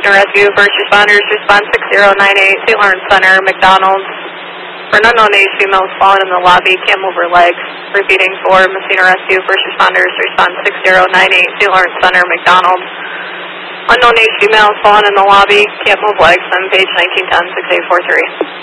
Messina Rescue, first responders, respond 6098, St. Lawrence Center, McDonald's. For an unknown age female is fallen in the lobby, can't move her legs. Repeating for Messina Rescue, first responders, respond 6098, St. Lawrence Center, McDonald's. Unknown age female is fallen in the lobby, can't move legs, on page 1910, 6843.